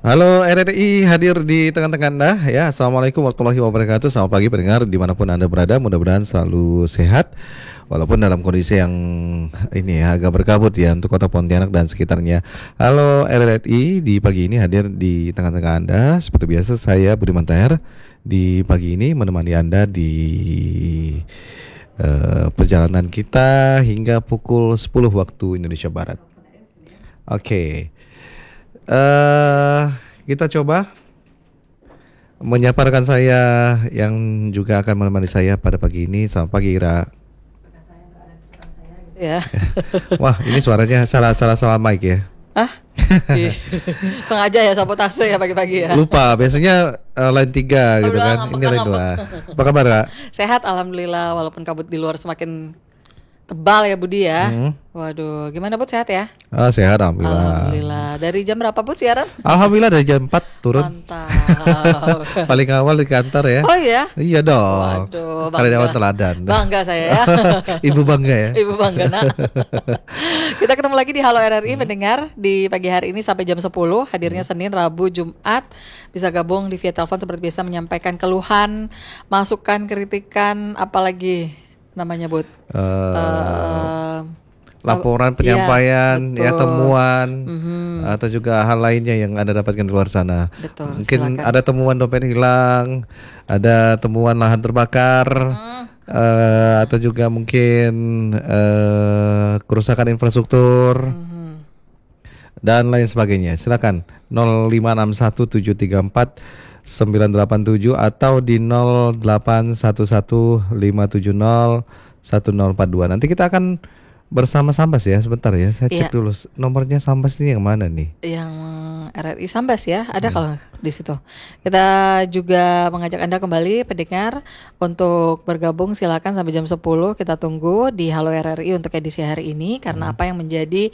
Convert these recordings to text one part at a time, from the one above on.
Halo RRI hadir di tengah-tengah Anda ya. Assalamualaikum warahmatullahi wabarakatuh. Selamat pagi pendengar dimanapun Anda berada. Mudah-mudahan selalu sehat walaupun dalam kondisi yang ini ya agak berkabut ya untuk kota Pontianak dan sekitarnya. Halo RRI, di pagi ini hadir di tengah-tengah Anda. Seperti biasa saya Budiman Taher di pagi ini menemani Anda di perjalanan kita hingga pukul 10 waktu Indonesia Barat. Oke. Kita coba menyapa rekan saya yang juga akan menemani saya pada pagi ini. Selamat pagi, Ira. Ya. Wah, ini suaranya salah mic ya. Sengaja ya sabotase ya pagi-pagi ya. Lupa, biasanya line 3 gitu kan. Ini line 2. Apa kabar, Kak? Sehat alhamdulillah, walaupun kabut di luar semakin tebal ya Budi ya. Waduh, gimana Bud, sehat ya? Sehat alhamdulillah. Alhamdulillah. Dari jam berapa Bud siaran? Alhamdulillah dari jam 4 turun. Mantap. Paling awal di kantor ya. Oh iya? Iya dong. Waduh, Karyawan teladan. Bangga saya ya. Ibu bangga ya. Ibu bangga nak. Kita ketemu lagi di Halo RRI pendengar di pagi hari ini sampai jam 10. Hadirnya Senin, Rabu, Jumat. Bisa gabung di via telepon seperti biasa, menyampaikan keluhan, masukan, kritikan, apalagi namanya Bud. Laporan penyampaian iya, ya, temuan Mm-hmm. atau juga hal lainnya yang Anda dapatkan di luar sana. Betul, Mungkin silakan. ada temuan dompet hilang, ada temuan lahan terbakar, atau juga mungkin kerusakan infrastruktur dan lain sebagainya. Silakan 0561734987 atau di 0811570142. Nanti kita akan bersama Sambas ya, sebentar ya. Saya cek dulu nomornya Sambas ini yang mana nih? Yang RRI Sambas ya, ada kalau di situ. Kita juga mengajak Anda kembali pendengar untuk bergabung, silakan sampai jam 10 kita tunggu di Halo RRI untuk edisi hari ini, karena apa yang menjadi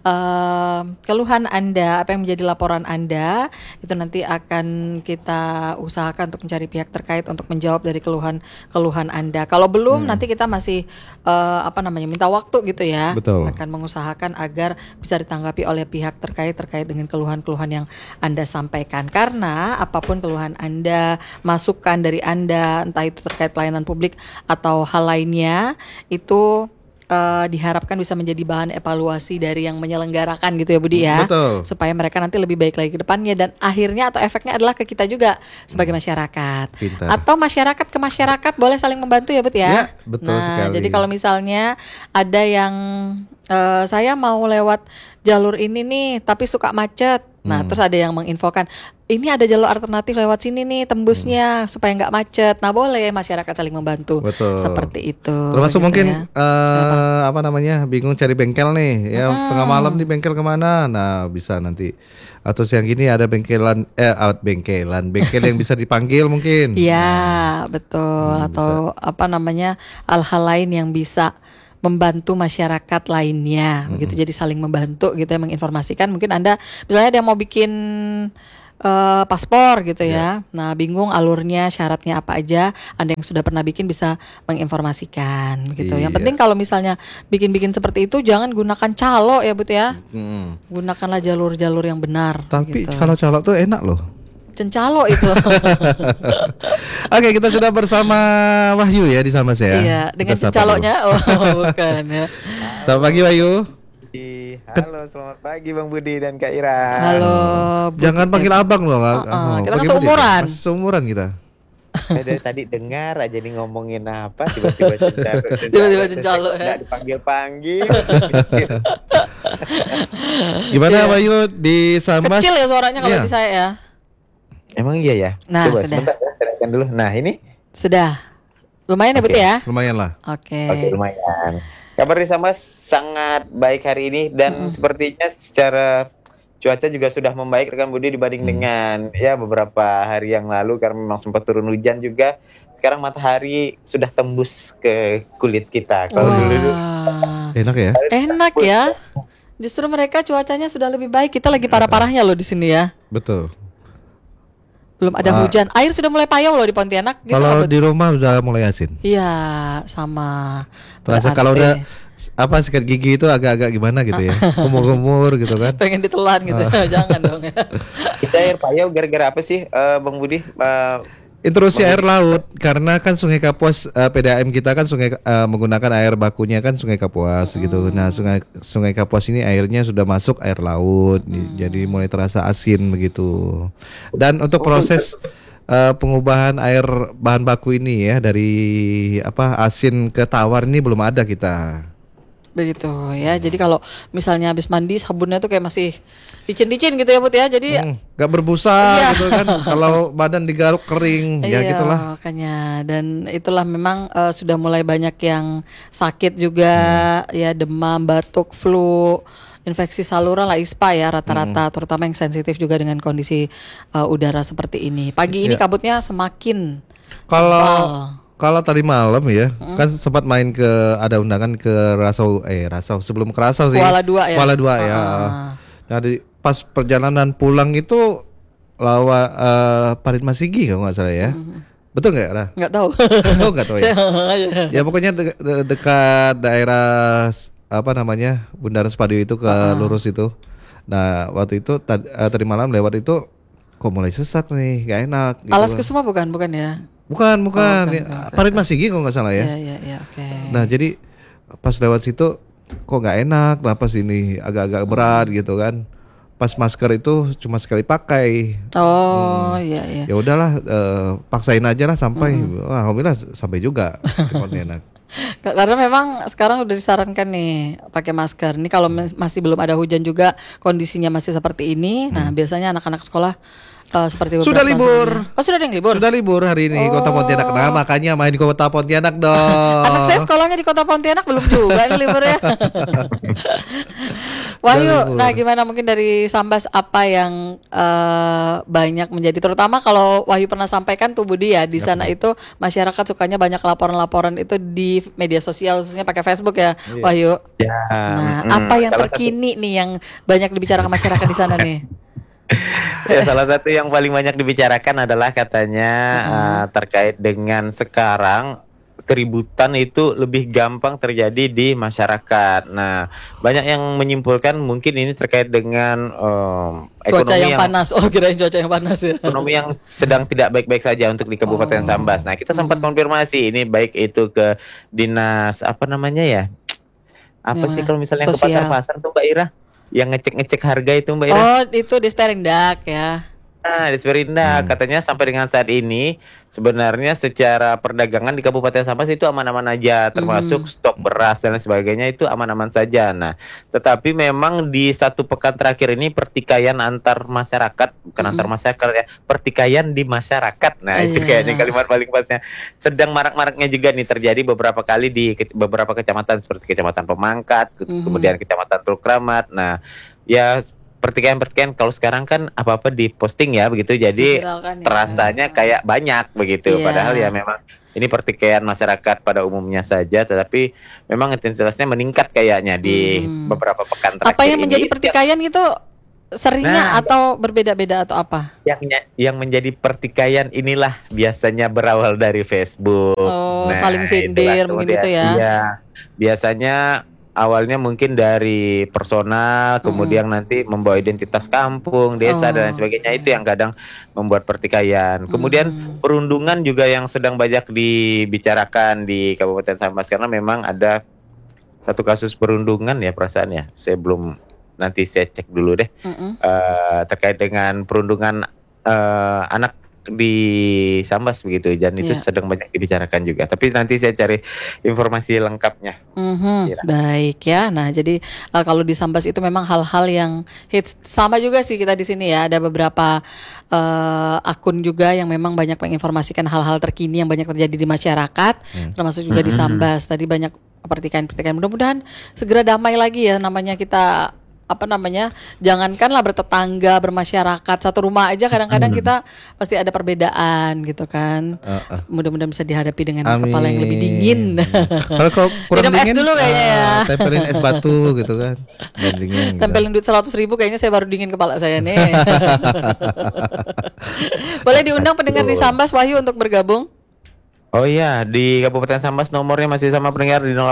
keluhan Anda, apa yang menjadi laporan Anda itu nanti akan kita usahakan untuk mencari pihak terkait untuk menjawab dari keluhan Anda. Kalau belum nanti kita masih minta waktu gitu ya. Betul. Akan mengusahakan agar bisa ditanggapi oleh pihak terkait dengan keluhan-keluhan yang Anda sampaikan. Karena apapun keluhan Anda, masukan dari Anda, entah itu terkait pelayanan publik atau hal lainnya, itu diharapkan bisa menjadi bahan evaluasi dari yang menyelenggarakan gitu ya Budi ya. Betul. Supaya mereka nanti lebih baik lagi ke depannya, dan akhirnya atau efeknya adalah ke kita juga sebagai masyarakat. Pintar. Atau masyarakat ke masyarakat boleh saling membantu ya Bud ya. Ya, betul sekali. Jadi kalau misalnya ada yang saya mau lewat jalur ini nih tapi suka macet. Nah, terus ada yang menginfokan, ini ada jalur alternatif lewat sini nih tembusnya supaya nggak macet. Nah, boleh masyarakat saling membantu. Betul. Seperti itu. Termasuk gitu mungkin ya. bingung cari bengkel nih ya, tengah malam di bengkel kemana? Nah, bisa nanti. Atau siang gini ada bengkel yang bisa dipanggil mungkin. Iya, betul. Atau hal-hal lain yang bisa membantu masyarakat lainnya, begitu. Jadi saling membantu gitu ya, menginformasikan. Mungkin Anda misalnya ada yang mau bikin paspor gitu ya. Nah, bingung alurnya, syaratnya apa aja. Anda yang sudah pernah bikin bisa menginformasikan begitu. Iya. Yang penting kalau misalnya bikin-bikin seperti itu jangan gunakan calo ya Bud ya. Gunakanlah jalur-jalur yang benar. Tapi gitu. kalau calok tuh enak loh. Cencalo itu. Oke, kita sudah bersama Wahyu ya di Sambas ya. Iya, dengan Kita sapa cencalonya. dulu. Oh, bukan ya. Selamat pagi Wahyu. Halo, selamat pagi Bang Budi dan Kak Ira. Halo. Jangan panggil abang loh. Kita kan Panggil Budi. seumuran. Masih seumuran kita. Saya dari tadi dengar aja nih ngomongin apa, tiba-tiba Tiba-tiba cencalo ya. Nggak dipanggil-panggil. Gimana Wahyu di Sambas? Kecil ya suaranya kalau Iya. di saya ya. Emang iya ya? Nah, Coba sudah. sebentar ya, serahkan dulu. Nah, ini Sudah. Lumayan ya Bud Oke. ya. Lumayan lah. Oke. oke, lumayan. Kabar di Sambas sangat baik hari ini, dan sepertinya secara cuaca juga sudah membaik rekan Budi dibanding dengan ya beberapa hari yang lalu, karena memang sempat turun hujan juga. Sekarang matahari sudah tembus ke kulit kita. Kalau dulu Wah. Enak ya? Enak ya. Justru mereka cuacanya sudah lebih baik. Kita lagi parah-parahnya loh di sini ya. Betul. Belum ada hujan. Air sudah mulai payau loh di Pontianak gitu. Kalau Bud. di rumah udah mulai asin. Iya, sama. Terasa Berarti kalau udah apa sikat gigi itu agak-agak gimana gitu ya, kumur-kumur gitu kan. Pengen ditelan gitu. Jangan dong ya. Kita air payau gara-gara apa sih, Bang Budi? Intrusi air laut karena kan Sungai Kapuas PDAM kita kan menggunakan air bakunya kan Sungai Kapuas gitu. Nah, Sungai Kapuas ini airnya sudah masuk air laut, jadi mulai terasa asin begitu. Dan untuk proses pengubahan air bahan baku ini ya dari asin ke tawar ini belum ada kita. Begitu ya. Jadi kalau misalnya habis mandi sabunnya tuh kayak masih licin-licin gitu ya Put ya. Jadi nggak berbusa gitu kan. Kalau badan digaruk kering ya gitulah. Makanya, dan itulah memang sudah mulai banyak yang sakit juga ya, demam, batuk, flu, infeksi saluran lah, ISPA ya rata-rata, terutama yang sensitif juga dengan kondisi udara seperti ini. Pagi ini kabutnya semakin Kalau tadi malam ya, kan sempat main ada undangan ke Rasau sebelum ke Rasau sih. Kuala 2 ya. Kuala 2 ya. Nah, pas perjalanan pulang itu Parit Masigi kalau nggak salah ya. Betul nggak lah? Nggak tahu. Oh, nggak tahu ya. Ya pokoknya dekat daerah Bundaran Spadio itu ke lurus itu. Nah, waktu itu tadi malam lewat itu kok mulai sesak nih, nggak enak. Gitu. Alas Kusuma bukan ya? Bukan. Parit Masigi kalau nggak salah ya. Iya, oke. Nah, jadi pas lewat situ kok nggak enak, napas ini agak-agak berat gitu kan. Pas masker itu cuma sekali pakai. Iya. Ya udahlah, paksain aja lah sampai. Wah, alhamdulillah sampai juga ke Pontianak. Karena memang sekarang udah disarankan nih pakai masker. Ini kalau masih belum ada hujan juga, kondisinya masih seperti ini. Nah, biasanya anak-anak sekolah seperti sudah libur. Sudah ada yang libur? Sudah libur hari ini Kota Pontianak. Nah, makanya main di Kota Pontianak dong. Anak saya sekolahnya di Kota Pontianak belum juga nih liburnya. Wahyu, nah gimana mungkin dari Sambas apa yang banyak menjadi, terutama kalau Wahyu pernah sampaikan tuh Budi ya, di sana itu masyarakat sukanya banyak laporan-laporan itu di media sosial, khususnya pakai Facebook ya, Wahyu. Ya. Nah, apa yang terkini nih yang banyak dibicarakan masyarakat di sana nih? Ya, salah satu yang paling banyak dibicarakan adalah katanya terkait dengan sekarang keributan itu lebih gampang terjadi di masyarakat. Nah, banyak yang menyimpulkan mungkin ini terkait dengan cuaca yang panas. Oh, kirain cuaca yang panas ya. Ekonomi yang sedang tidak baik-baik saja untuk di Kabupaten Sambas. Nah, kita sempat konfirmasi ini baik itu ke dinas sih kalau misalnya ke pasar-pasar tuh Mbak Ira, yang ngecek harga itu Mbak Ira. Oh, itu di Sperindak ya. Nah, di Sperindak katanya sampai dengan saat ini sebenarnya secara perdagangan di Kabupaten Sambas itu aman-aman aja, termasuk stok beras dan sebagainya itu aman-aman saja. Nah, tetapi memang di satu pekan terakhir ini pertikaian antar masyarakat, bukan antar masyarakat ya, pertikaian di masyarakat. Nah, itu kayaknya kalimat paling pasnya. Sedang marak-maraknya juga nih terjadi beberapa kali di beberapa kecamatan seperti Kecamatan Pemangkat, kemudian Kecamatan Teluk Kramat. Nah, ya pertikaian kalau sekarang kan apa-apa diposting ya begitu, jadi terasanya kayak banyak begitu, padahal ya memang ini pertikaian masyarakat pada umumnya saja, tetapi memang intensitasnya meningkat kayaknya di beberapa pekan terakhir. Apa yang menjadi pertikaian gitu seringnya atau berbeda-beda atau apa? Yang menjadi pertikaian inilah biasanya berawal dari Facebook. Saling sindir mungkin gitu ya. Iya, biasanya awalnya mungkin dari personal, kemudian nanti membawa identitas kampung, desa dan sebagainya, itu yang kadang membuat pertikaian. Kemudian perundungan juga yang sedang banyak dibicarakan di Kabupaten Sambas, karena memang ada satu kasus perundungan ya perasaannya. Nanti saya cek dulu deh terkait dengan perundungan anak di Sambas begitu, dan itu sedang banyak dibicarakan juga. Tapi nanti saya cari informasi lengkapnya. Baik ya. Nah, jadi kalau di Sambas itu memang hal-hal yang hits, sama juga sih kita di sini ya. Ada beberapa akun juga yang memang banyak menginformasikan hal-hal terkini yang banyak terjadi di masyarakat, termasuk juga di Sambas. Tadi banyak pertikaian-pertikaian. Mudah-mudahan segera damai lagi ya, namanya kita jangankanlah bertetangga, bermasyarakat, satu rumah aja kadang-kadang kita pasti ada perbedaan gitu kan. Mudah-mudahan bisa dihadapi dengan kepala yang lebih dingin. Kalau kurang minum dingin es dulu kayaknya ya. Tempelin es batu gitu kan. Dingin, tempelin duit 100.000 kayaknya saya baru dingin kepala saya nih. Boleh diundang pendengar di Sambas, Wahyu, untuk bergabung? Oh iya, di Kabupaten Sambas nomornya masih sama pendengar di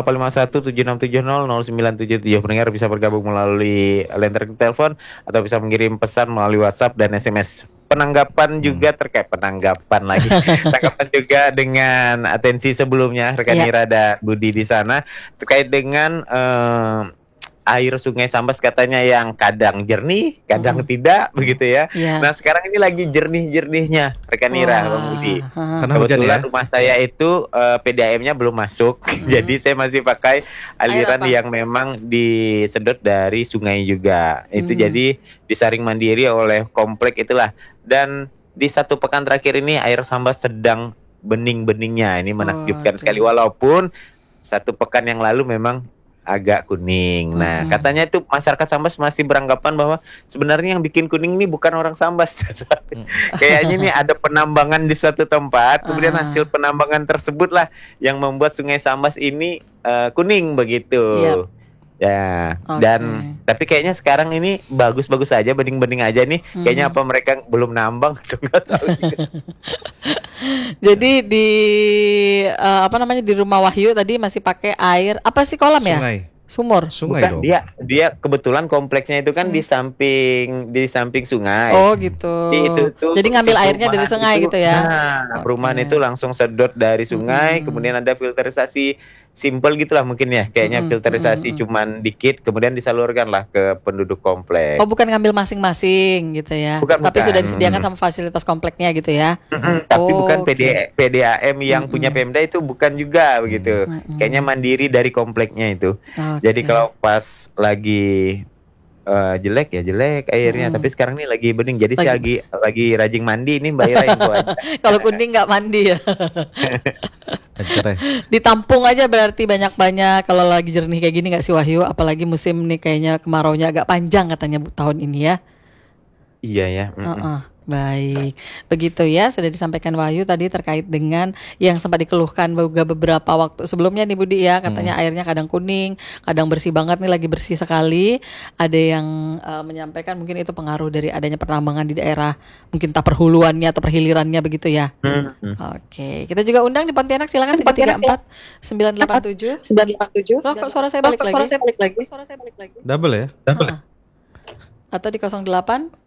085176700977. Pendengar bisa bergabung melalui line telepon atau bisa mengirim pesan melalui WhatsApp dan SMS. Penanggapan juga terkait penanggapan lagi. Tanggapan juga dengan atensi sebelumnya rekan Iya. Ira dan Budi di sana terkait dengan air Sungai Sambas katanya yang kadang jernih, kadang tidak begitu ya. Iya. Nah, sekarang ini lagi jernih-jernihnya rekan Ira, Bang Budi. Heeh. Karena hujan Kebetulan ya. rumah saya itu PDAM-nya belum masuk, jadi saya masih pakai aliran apa? yang memang disedot dari sungai juga. Itu jadi disaring mandiri oleh komplek itulah. Dan di 1 pekan terakhir ini air Sambas sedang bening-beningnya. Ini menakjubkan sekali walaupun 1 pekan yang lalu memang agak kuning. Nah, katanya itu masyarakat Sambas masih beranggapan bahwa sebenarnya yang bikin kuning ini bukan orang Sambas. Kayaknya ini ada penambangan di suatu tempat, kemudian hasil penambangan tersebutlah yang membuat Sungai Sambas ini kuning begitu. Yap. Ya, dan tapi kayaknya sekarang ini bagus-bagus aja, bening-bening aja nih. Kayaknya apa mereka belum nambang atau enggak tahu juga. Jadi di apa namanya di rumah Wahyu tadi masih pakai air apa sih kolam ya? Sungai. Sumur. Sungai Bukan, dong. dia kebetulan kompleksnya itu kan di samping sungai. Oh gitu. Jadi ngambil airnya dari sungai gitu ya. Nah, perumahan itu langsung sedot dari sungai, kemudian ada filterisasi simple gitulah mungkin ya. Kayaknya filterisasi cuman dikit, kemudian disalurkan lah ke penduduk kompleks. Oh, bukan ngambil masing-masing gitu ya. Bukan, Tapi bukan. sudah disediakan sama fasilitas kompleknya gitu ya. Tapi Oh, bukan oke. PDAM yang punya Pemda itu bukan juga begitu. Kayaknya mandiri dari kompleknya itu. Oke. Jadi kalau pas lagi jelek ya jelek airnya, tapi sekarang ini lagi bening. Jadi saya lagi rajin mandi ini Mbak Ira yang buat. Kalau kuning nggak mandi ya. Ajar ya. Ditampung aja berarti banyak-banyak kalau lagi jernih kayak gini nggak sih Wahyu? Apalagi musim nih kayaknya kemaraunya agak panjang katanya tahun ini ya. Iya ya. Baik, begitu ya sudah disampaikan Wahyu tadi terkait dengan yang sempat dikeluhkan juga beberapa waktu sebelumnya nih Budi ya, katanya airnya kadang kuning, kadang bersih banget nih lagi bersih sekali. Ada yang menyampaikan mungkin itu pengaruh dari adanya pertambangan di daerah mungkin tak perhuluannya atau perhilirannya begitu ya. Oke, kita juga undang di Pontianak silakan 334 987. 987. Loh, kok suara saya balik lagi? Suara saya balik lagi. Double ya. Atau di 08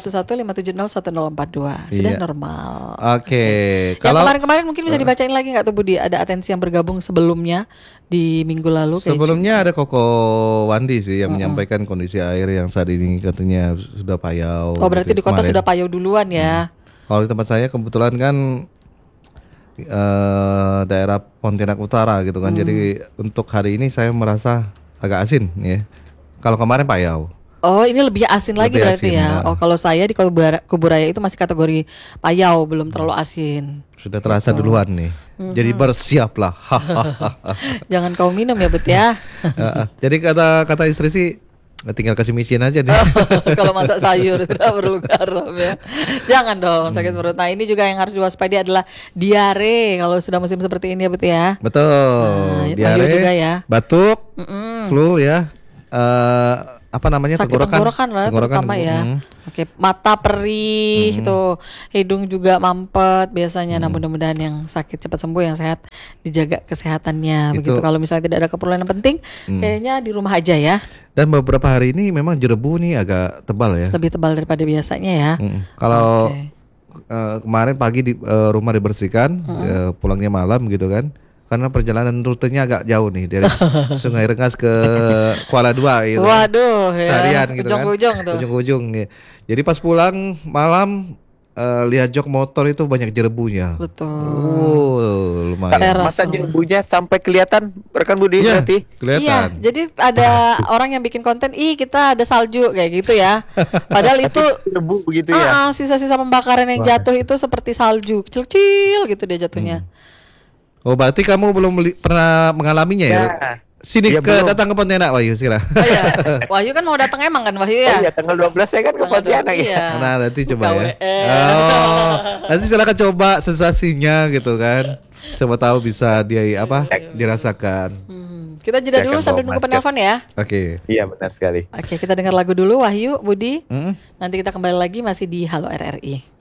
1157010142 sudah Iya. normal. Oke. Yang Kalau kemarin-kemarin mungkin bisa dibacain lagi nggak tuh Budi? Ada atensi yang bergabung sebelumnya di minggu lalu kayak sebelumnya ada Koko Wandi sih yang menyampaikan kondisi air yang saat ini katanya sudah payau. Oh berarti di gitu kota kemarin. sudah payau duluan ya. Kalau di tempat saya kebetulan kan daerah Pontianak Utara gitu kan. Jadi untuk hari ini saya merasa agak asin ya. Kalau kemarin payau. Oh ini lebih asin lagi Lebih berarti asin, ya. ya. Oh kalau saya di Kuburaya itu masih kategori payau, belum terlalu asin. Sudah terasa duluan nih. Jadi bersiaplah. Jangan kau minum ya Bet ya. Jadi kata istri sih tinggal kasih micin aja deh. Kalau masak sayur tidak perlu garam ya. Jangan dong sakit perut. Nah ini juga yang harus diwaspadai adalah diare kalau sudah musim seperti ini ya Bet ya. Betul. Wahyu juga ya. Batuk, flu ya. Apa namanya Sakit tenggorokan lah terutama ya. Oke, mata perih itu, hidung juga mampet biasanya. Nah, mudah-mudahan yang sakit cepat sembuh, yang sehat dijaga kesehatannya. Begitu kalau misalnya tidak ada keperluan yang penting, kayaknya di rumah aja ya. Dan beberapa hari ini memang jerebu nih agak tebal ya. Lebih tebal daripada biasanya ya. Kalau kemarin pagi di rumah dibersihkan, pulangnya malam gitu kan. Karena perjalanan rutenya agak jauh nih dari Sungai Rengas ke Kuala Dua gitu. Waduh ya. Seharian gitu Ujung ke ujung tuh. Ujung ke ujung ya. Jadi pas pulang malam lihat jok motor itu banyak jerebunya. Betul. Lumayan. Masa jerebunya sampai kelihatan rekan Budi Iya, berarti. Iya, kelihatan. jadi ada orang yang bikin konten, kita ada salju kayak gitu ya. Padahal itu Jerebu begitu ya. sisa-sisa pembakaran yang jatuh itu seperti salju, kecil-kecil gitu dia jatuhnya. Oh, berarti kamu belum pernah mengalaminya ya? Sini Iya, ke belum. datang ke Pontianak Wahyu Sira. Oh iya, Wahyu kan mau datang emang kan Wahyu Oh ya? iya, tanggal 12 saya kan ke Tanggal Pontianak ya. iya. Nah, nanti coba Buka ya. WR. Oh, nanti silakan coba sensasinya gitu kan. Siapa tahu bisa dirasakan. Kita jeda Saya dulu akan sambil bawa nunggu masker. penelpon ya. Oke. Iya, benar sekali. Oke, kita dengar lagu dulu Wahyu, Budi. Mm. Nanti kita kembali lagi masih di Halo RRI.